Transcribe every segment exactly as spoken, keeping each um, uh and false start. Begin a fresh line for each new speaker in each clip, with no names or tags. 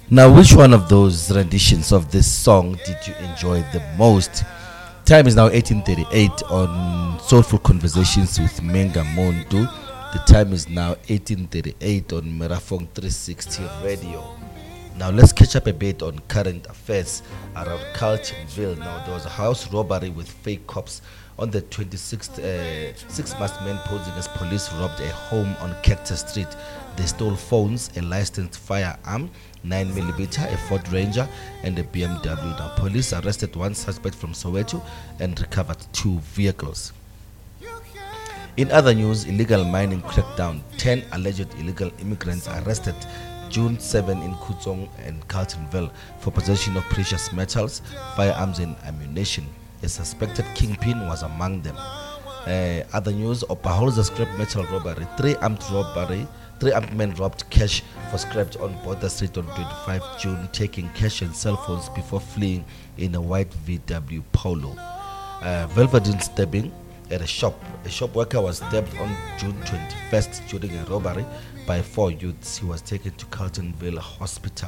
Now, which one of those renditions of this song did you enjoy the most? Time is now eighteen thirty-eight on Soulful Conversations with Menga Mondu. The time is now eighteen thirty-eight on Merafong three sixty Radio. Now let's catch up a bit on current affairs around Carltonville. Now there was a house robbery with fake cops on the twenty-sixth. Uh, six masked men posing as police robbed a home on Cactus Street. They stole phones, a licensed firearm, nine millimeter, a Ford Ranger, and a B M W. Now police arrested one suspect from Soweto and recovered two vehicles. In other news, illegal mining crackdown. ten alleged illegal immigrants arrested June seventh in Kutsong and Carltonville for possession of precious metals, firearms and ammunition. A suspected kingpin was among them. Uh, other news, Opaholza scrap metal robbery. Three armed robbery. Three armed men robbed cash for scrapped on Border Street on twenty-fifth June, taking cash and cell phones before fleeing in a white V W Polo. Uh, Velveteen stabbing at a shop. A shop worker was stabbed on June twenty-first during a robbery by four youths. He was taken to Carltonville Hospital.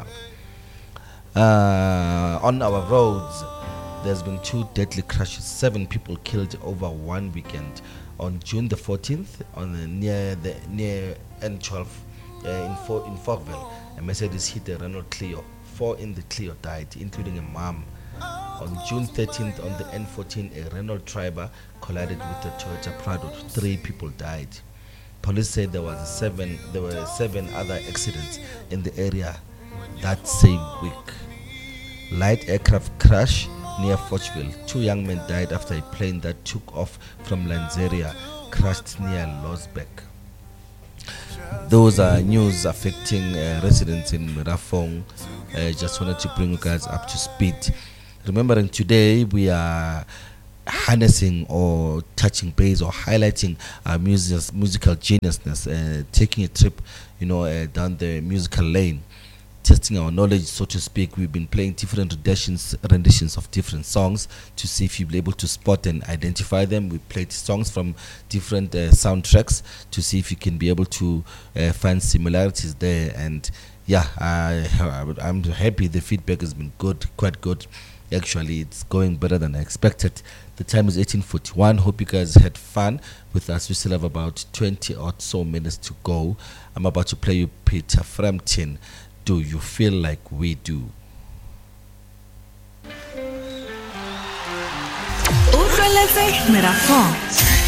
Uh, on our roads, there's been two deadly crashes. Seven people killed over one weekend. On June the fourteenth, on the near the near N twelve uh, in For, in Forkville, a Mercedes hit a Renault Clio. Four in the Clio died, including a mom. On June thirteenth, on the N fourteen, a Renault Triber collided with a Toyota Prado. Three people died. Police said there was a seven. There were seven other accidents in the area that same week. Light aircraft crash near Forchville. Two young men died after a plane that took off from Lanzeria crashed near Losbeck. Those are news affecting uh, residents in Merafong. I uh, just wanted to bring you guys up to speed. Remembering today we are harnessing or touching base or highlighting our music, musical geniusness, uh, taking a trip, you know, uh, down the musical lane, testing our knowledge, so to speak. We've been playing different renditions, renditions of different songs to see if you'll be able to spot and identify them. We played songs from different uh, soundtracks to see if you can be able to uh, find similarities there. And yeah, I, I'm happy. The feedback has been good, quite good. Actually, it's going better than I expected. The time is eighteen forty-one. Hope you guys had fun with us. We still have about twenty or so minutes to go. I'm about to play you Peter Frampton. Do you feel like we do?
Ultra Merafong.